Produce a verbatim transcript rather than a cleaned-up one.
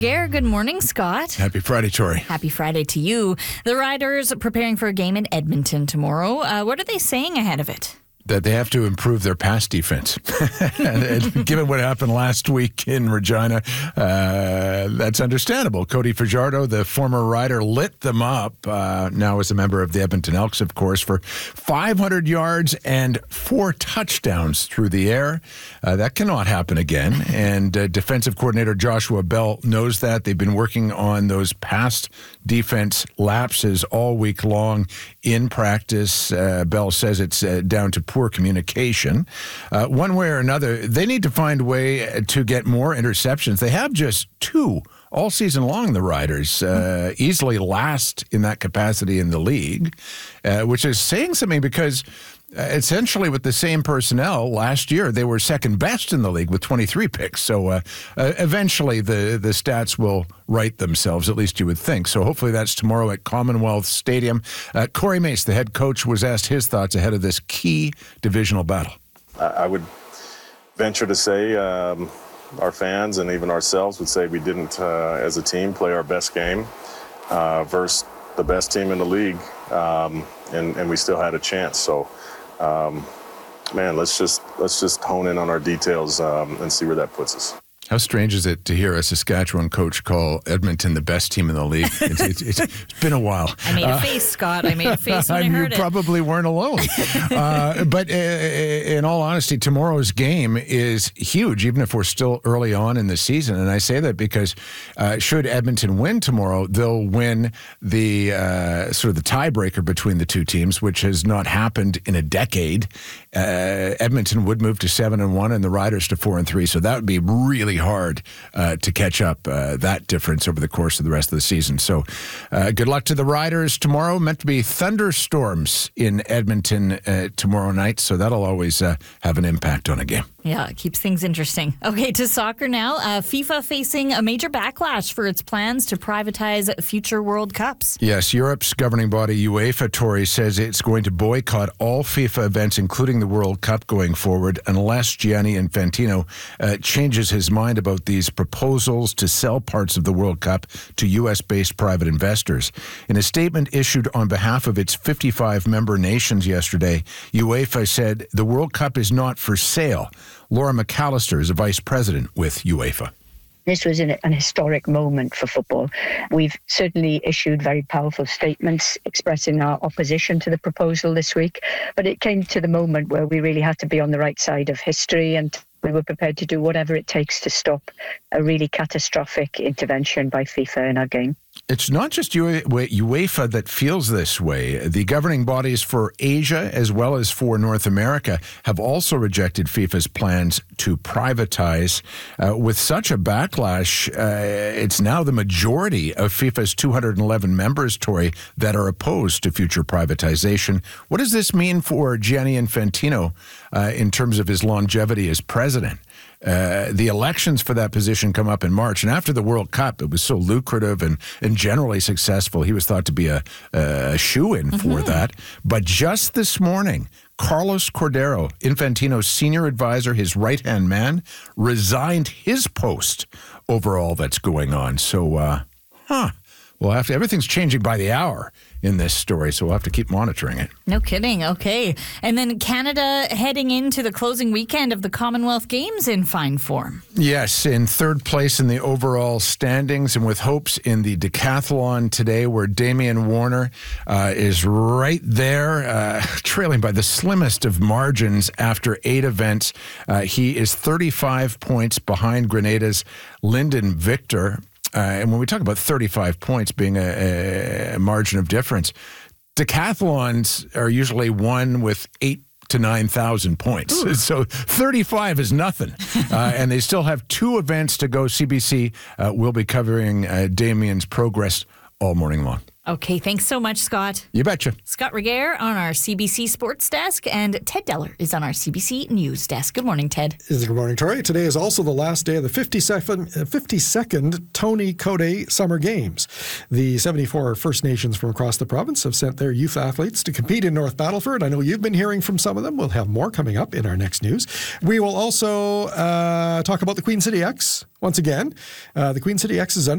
Gare, good morning, Scott. Happy Friday, Tori. Happy Friday to you. The Riders preparing for a game in Edmonton tomorrow. Uh, what are they saying ahead of it? That they have to improve their pass defense. and given what happened last week in Regina, uh, that's understandable. Cody Fajardo, the former Rider, lit them up. Uh, now as a member of the Edmonton Elks, of course, for five hundred yards and four touchdowns through the air. Uh, that cannot happen again. And uh, defensive coordinator Joshua Bell knows that. They've been working on those past defense lapses all week long in practice. Uh, Bell says it's uh, down to poor communication. Uh, one way or another, they need to find a way to get more interceptions. They have just two all season long, the Riders, uh, easily last in that capacity in the league, uh, which is saying something because uh, essentially with the same personnel last year, they were second best in the league with twenty-three picks. So uh, uh, eventually the, the stats will right themselves, at least you would think. So hopefully that's tomorrow at Commonwealth Stadium. Uh, Corey Mace, the head coach, was asked his thoughts ahead of this key divisional battle. I would venture to say um, our fans and even ourselves would say we didn't, uh, as a team, play our best game uh, versus the best team in the league, um, and, and we still had a chance. So, um, man, let's just let's just hone in on our details um, and see where that puts us. How strange is it to hear a Saskatchewan coach call Edmonton the best team in the league? It's, it's, it's, it's been a while. I made a face, Scott. I made a face when I heard you it. You probably weren't alone. uh, but uh, in all honesty, tomorrow's game is huge, even if we're still early on in the season. And I say that because uh, should Edmonton win tomorrow, they'll win the uh, sort of the tiebreaker between the two teams, which has not happened in a decade. Uh, Edmonton would move to seven and one, and the Riders to four and three. So that would be really hard uh, to catch up uh, that difference over the course of the rest of the season. So uh, good luck to the Riders tomorrow. Meant to be thunderstorms in Edmonton uh, tomorrow night, so that'll always uh, have an impact on a game. Yeah, it keeps things interesting. Okay, to soccer now. Uh, FIFA facing a major backlash for its plans to privatize future World Cups. Yes, Europe's governing body UEFA, Tory, says it's going to boycott all FIFA events, including the World Cup, going forward, unless Gianni Infantino uh, changes his mind about these proposals to sell parts of the World Cup to U S-based private investors. In a statement issued on behalf of its fifty-five member nations yesterday, UEFA said the World Cup is not for sale. Laura McAllister is a vice president with UEFA. This was an, an historic moment for football. We've certainly issued very powerful statements expressing our opposition to the proposal this week, but it came to the moment where we really had to be on the right side of history, and we were prepared to do whatever it takes to stop a really catastrophic intervention by FIFA in our game. It's not just UEFA that feels this way. The governing bodies for Asia as well as for North America have also rejected FIFA's plans to privatize. Uh, with such a backlash, uh, it's now the majority of FIFA's two hundred eleven members, Tory, that are opposed to future privatization. What does this mean for Gianni Infantino uh, in terms of his longevity as president? Uh, the elections for that position come up in March, and after the World Cup, it was so lucrative and, and generally successful. He was thought to be a, a shoo-in for mm-hmm. that. But just this morning, Carlos Cordero, Infantino's senior advisor, his right-hand man, resigned his post over all that's going on. So, uh, huh. We'll have to, everything's changing by the hour in this story, so we'll have to keep monitoring it. No kidding. Okay. And then Canada heading into the closing weekend of the Commonwealth Games in fine form. Yes, in third place in the overall standings, and with hopes in the decathlon today, where Damian Warner uh, is right there, uh, trailing by the slimmest of margins after eight events. Uh, he is thirty-five points behind Grenada's Lyndon Victor. Uh, and when we talk about thirty-five points being a, a margin of difference, decathlons are usually won with eight to nine thousand points. Ooh. So thirty-five is nothing. Uh, and they still have two events to go. C B C uh, will be covering uh, Damian's progress all morning long. Okay, thanks so much, Scott. You betcha. Scott Regehr on our C B C Sports Desk, and Ted Deller is on our C B C News Desk. Good morning, Ted. Good morning, Tori. Today is also the last day of the fifty-second Tony Coday Summer Games. The seventy-four First Nations from across the province have sent their youth athletes to compete in North Battleford. I know you've been hearing from some of them. We'll have more coming up in our next news. We will also uh, talk about the Queen City X once again. Uh, the Queen City X is under